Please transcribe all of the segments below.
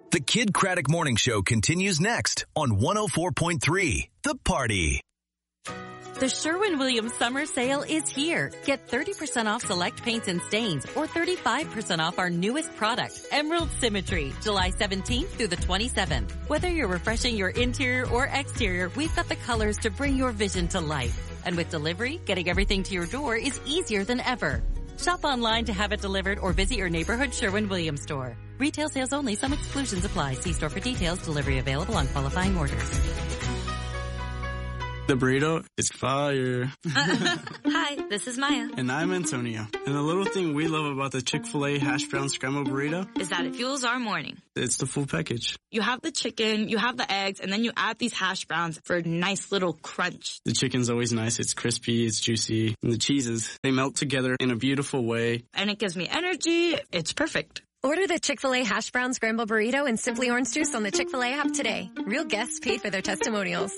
The Kid Craddock Morning Show continues next on 104.3 The Party. The Sherwin-Williams summer sale is here. Get 30% off select paints and stains or 35% off our newest product, Emerald Symmetry, July 17th through the 27th. Whether you're refreshing your interior or exterior, we've got the colors to bring your vision to life. And with delivery, getting everything to your door is easier than ever. Shop online to have it delivered or visit your neighborhood Sherwin-Williams store. Retail sales only. Some exclusions apply. See store for details. Delivery available on qualifying orders. The burrito is fire. Hi, this is Maya. And I'm Antonio. And the little thing we love about the Chick-fil-A hash brown scrambled burrito is that it fuels our morning. It's the full package. You have the chicken, you have the eggs, and then you add these hash browns for a nice little crunch. The chicken's always nice. It's crispy, it's juicy. And the cheeses, they melt together in a beautiful way. And it gives me energy. It's perfect. Order the Chick-fil-A hash brown scrambled burrito and Simply Orange Juice on the Chick-fil-A app today. Real guests paid for their testimonials.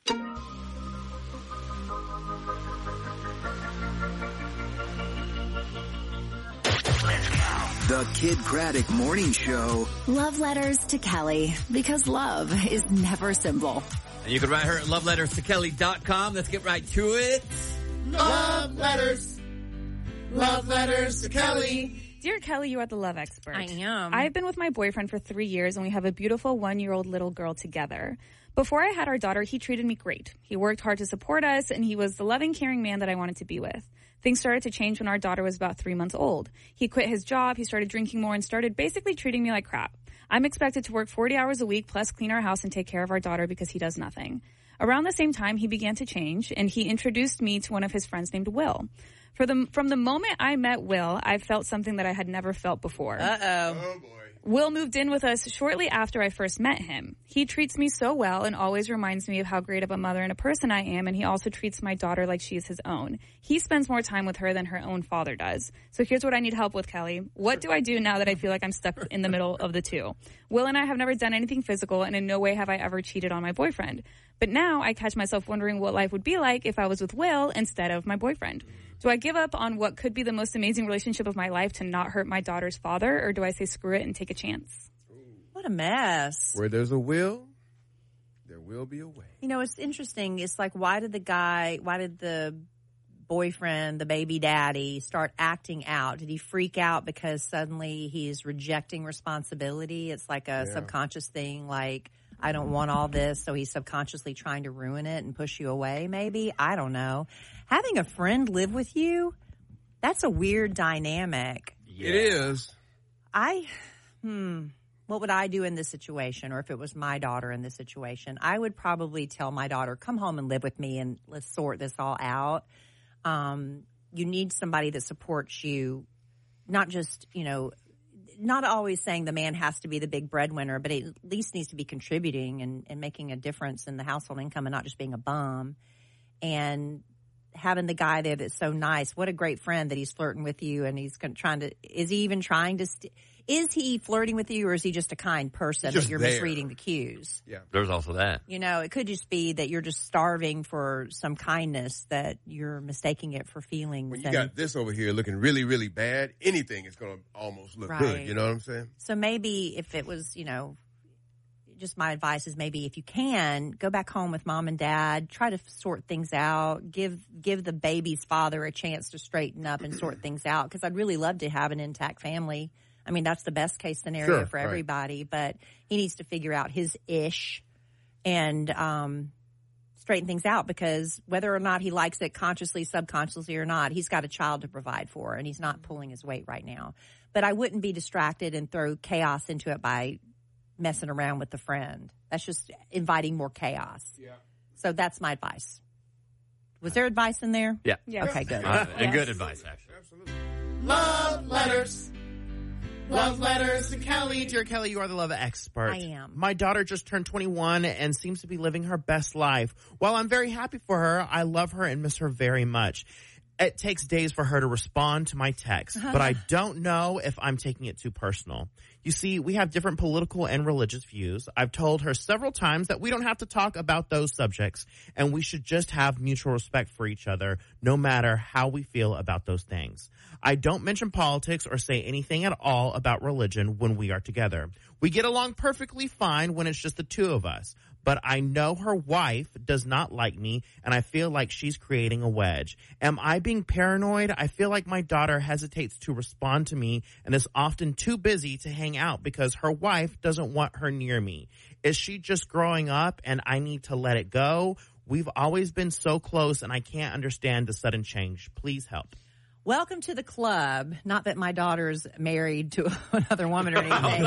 The Kid Craddock Morning Show. Love letters to Kelly, because love is never simple. And you can write her at loveletterstokelly.com. Let's get right to it. Love letters to Kelly. Dear Kelly, you are the love expert. I am. I've been with my boyfriend for 3 years, and we have a beautiful 1-year-old little girl together. Before I had our daughter, he treated me great. He worked hard to support us, and he was the loving, caring man that I wanted to be with. Things started to change when our daughter was about 3 months old. He quit his job, he started drinking more, and started basically treating me like crap. I'm expected to work 40 hours a week, plus clean our house and take care of our daughter because he does nothing. Around the same time, he began to change, and he introduced me to one of his friends named Will. From the moment I met Will, I felt something that I had never felt before. Uh-oh. Oh, boy. Will moved in with us shortly after I first met him. He treats me so well and always reminds me of how great of a mother and a person I am, and he also treats my daughter like she is his own. He spends more time with her than her own father does. So here's what I need help with, Kelly. What do I do now that I feel like I'm stuck in the middle of the two? Will and I have never done anything physical, and in no way have I ever cheated on my boyfriend. But now I catch myself wondering what life would be like if I was with Will instead of my boyfriend. Do I give up on what could be the most amazing relationship of my life to not hurt my daughter's father, or do I say screw it and take a chance? What a mess. Where there's a will, there will be a way. You know, it's interesting. It's like, why did the boyfriend, the baby daddy, start acting out? Did he freak out because suddenly he's rejecting responsibility? It's like a subconscious thing, like, I don't want all this, so he's subconsciously trying to ruin it and push you away, maybe? I don't know. Having a friend live with you, that's a weird dynamic. Yeah. It is. What would I do in this situation, or if it was my daughter in this situation? I would probably tell my daughter, come home and live with me and let's sort this all out. You need somebody that supports you, not just, not always saying the man has to be the big breadwinner, but at least needs to be contributing and making a difference in the household income and not just being a bum. And having the guy there that's so nice. What a great friend that he's flirting with you, and he's is he even trying to is he flirting with you, or is he just a kind person that you're misreading the cues? Yeah. There's also that. It could just be that you're just starving for some kindness, that you're mistaking it for feelings. When you got this over here looking really, really bad, anything is going to almost look good. You know what I'm saying? So maybe if it was, just my advice is maybe if you can, go back home with mom and dad, try to sort things out, give the baby's father a chance to straighten up and sort things out, because I'd really love to have an intact family. I mean, that's the best case scenario for everybody, but he needs to figure out his ish and straighten things out, because whether or not he likes it consciously, subconsciously or not, he's got a child to provide for, and he's not pulling his weight right now. But I wouldn't be distracted and throw chaos into it by messing around with the friend. That's just inviting more chaos. Yeah. So that's my advice. Was there advice in there? Yeah. Okay, good. And good advice, actually. Absolutely. Love letters. Love letters to Kelly. Dear Kelly, you are the love expert. I am. My daughter just turned 21 and seems to be living her best life. While I'm very happy for her, I love her and miss her very much. It takes days for her to respond to my text, but I don't know if I'm taking it too personal. You see, we have different political and religious views. I've told her several times that we don't have to talk about those subjects, and we should just have mutual respect for each other, no matter how we feel about those things. I don't mention politics or say anything at all about religion when we are together. We get along perfectly fine when it's just the two of us. But I know her wife does not like me, and I feel like she's creating a wedge. Am I being paranoid? I feel like my daughter hesitates to respond to me and is often too busy to hang out because her wife doesn't want her near me. Is she just growing up and I need to let it go? We've always been so close, and I can't understand the sudden change. Please help. Welcome to the club. Not that my daughter's married to another woman or anything.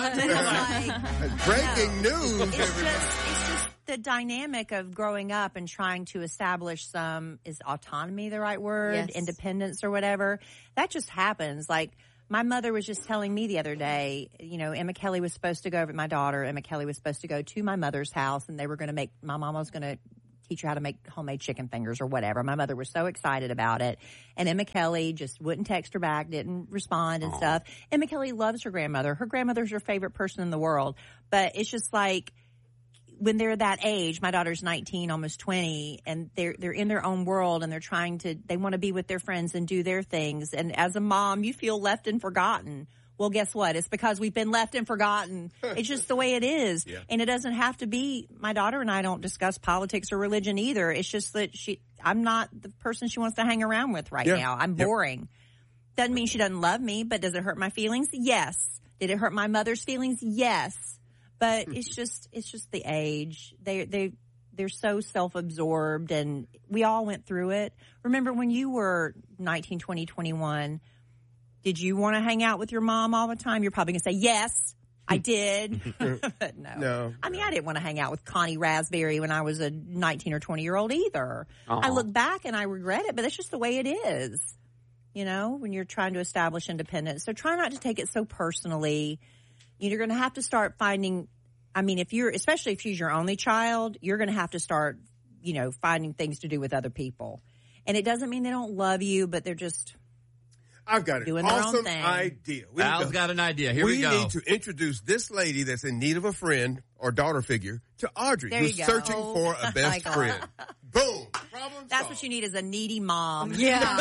Breaking news. It's just the dynamic of growing up and trying to establish is autonomy the right word? Yes. Independence or whatever. That just happens. Like, my mother was just telling me the other day, Emma Kelly was supposed to go over, my daughter, Emma Kelly was supposed to go to my mother's house, and they were going to my mama was going to teach her how to make homemade chicken fingers or whatever. My mother was so excited about it. And Emma Kelly just wouldn't text her back, didn't respond and stuff. Emma Kelly loves her grandmother. Her grandmother's her favorite person in the world. But it's just like, when they're that age, my daughter's 19, almost 20, and they're in their own world, and they want to be with their friends and do their things. And as a mom, you feel left and forgotten. Well, guess what? It's because we've been left and forgotten. It's just the way it is. Yeah. And it doesn't have to be. My daughter and I don't discuss politics or religion either. It's just that I'm not the person she wants to hang around with right now. I'm boring. Doesn't mean she doesn't love me, but does it hurt my feelings? Yes. Did it hurt my mother's feelings? Yes. But it's just the age. They're so self-absorbed, and we all went through it. Remember when you were 19, 20, 21, did you want to hang out with your mom all the time? You're probably going to say, yes, I did. But no. I mean, I didn't want to hang out with Connie Raspberry when I was a 19 or 20-year-old either. I look back and I regret it, but that's just the way it is, when you're trying to establish independence. So try not to take it so personally. You're going to have to start finding, especially if she's your only child, you're going to have to start, finding things to do with other people. And it doesn't mean they don't love you, but they're just... I've got an awesome idea. Al's got an idea. Here we go. We need to introduce this lady that's in need of a friend or daughter figure to Audrey, who's searching for a best friend. Boom. Problem That's solved. what you need is a needy mom.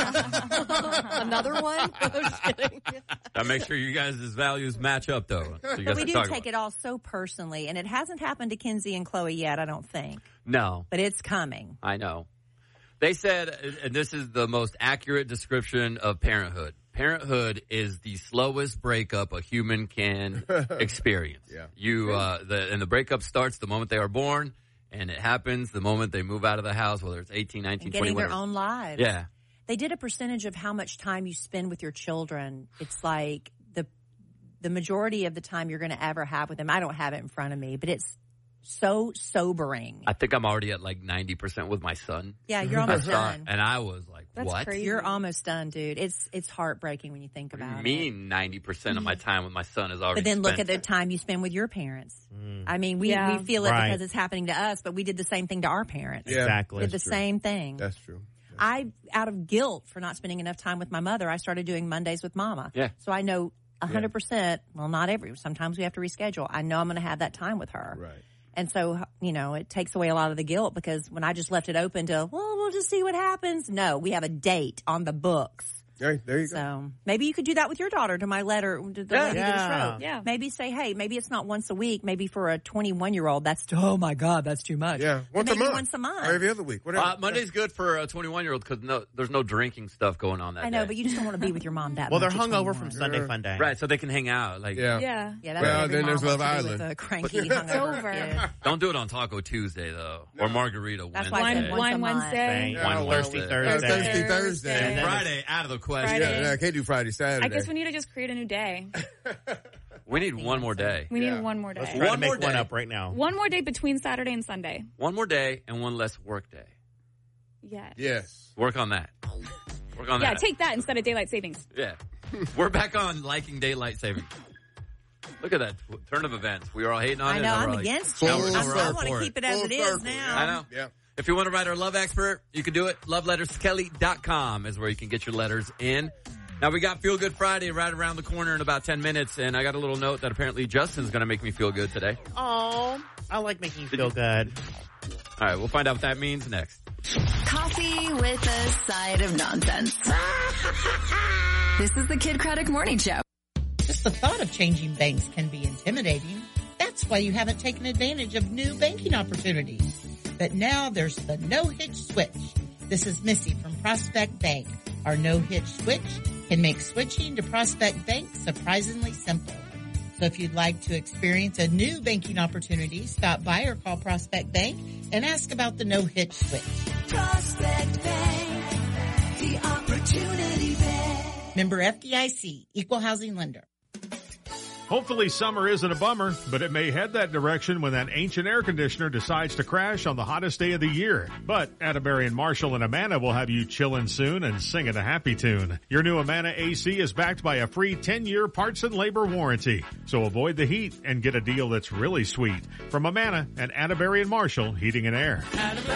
Yeah. Another one? Just kidding. Now make sure you guys' values match up, though. So you guys But we can do talk take about it all so personally, and it hasn't happened to Kinsey and Chloe yet, I don't think. No. But it's coming. I know. They said, and this is the most accurate description of parenthood. Parenthood is the slowest breakup a human can experience. Yeah. The breakup starts the moment they are born, and it happens the moment they move out of the house, whether it's 18, 19, 20, getting whatever. their own lives. Yeah. They did a percentage of how much time you spend with your children. It's like the majority of the time you're going to ever have with them. I don't have it in front of me, but it's so sobering. I think I'm already at like 90% with my son. Yeah, you're almost done. And I was like, That's what? Crazy. You're almost done, dude. It's heartbreaking when you think about it. I mean 90% of my time with my son is already But then look spent. at the time you spend with your parents. I mean, we feel it because it's happening to us, but we did the same thing to our parents. Yeah, exactly. Did the same thing. That's true. Out of guilt for not spending enough time with my mother, I started doing Mondays with Mama. Yeah. So I know 100%, well, not sometimes we have to reschedule. I know I'm going to have that time with her. Right. And so, it takes away a lot of the guilt because when I just left it open to, we'll just see what happens. No, we have a date on the books. There you go. So maybe you could do that with your daughter to my letter, to the lady that wrote. Yeah. Maybe say, hey, maybe it's not once a week. Maybe for a 21-year-old, oh my God, that's too much. Yeah. Once maybe a month. Once a month. Or every other week. Whatever. Monday's good for a 21-year-old because there's no drinking stuff going on that day. I know, but you just don't want to be with your mom that Well, much. they're hungover from Sunday Fun Day. Right, so they can hang out. Like, Yeah. That's Well, what every then there's mom Love wants to do Island. with a cranky hungover over. kid. Don't do it on Taco Tuesday, though. Or Margarita That's Wednesday. why I said once a Wine month. Wednesday. Yeah, Wine well, Thirsty Thursday. Thursday. Thursday. And Friday, out of the question. Friday. Yeah, I can't do Friday, Saturday. I guess we need to just create a new day. We need one more day. We need one more day. Let's try to One more make one day. up right now. One more day between Saturday and Sunday. One more day and one less work day. Yes. Yes. Work on that. Work on Yeah, that. take that instead of daylight savings. Yeah. We're back on liking daylight savings. Look at that turn of events. We were all hating on I it. know, and I'm we're like, against Full you. I circle want to for keep it. it as Full it is circle. now. I know. Yeah. If you want to write our love expert, you can do it. LoveLettersKelly.com is where you can get your letters in. Now, we got Feel Good Friday right around the corner in about 10 minutes, and I got a little note that apparently Justin's going to make me feel good today. Oh, I like making you feel good. All right, we'll find out what that means next. Coffee with a side of nonsense. This is the Kid Craddock Morning Show. Just the thought of changing banks can be intimidating. That's why you haven't taken advantage of new banking opportunities. But now there's the no-hitch switch. This is Missy from Prospect Bank. Our no-hitch switch can make switching to Prospect Bank surprisingly simple. So if you'd like to experience a new banking opportunity, stop by or call Prospect Bank and ask about the no-hitch switch. Prospect Bank, the opportunity bank. Member FDIC, Equal Housing Lender. Hopefully summer isn't a bummer, but it may head that direction when that ancient air conditioner decides to crash on the hottest day of the year. But Atterbury and Marshall and Amana will have you chillin' soon and singing a happy tune. Your new Amana AC is backed by a free 10-year parts and labor warranty. So avoid the heat and get a deal that's really sweet. From Amana and Atterbury and Marshall Heating and Air.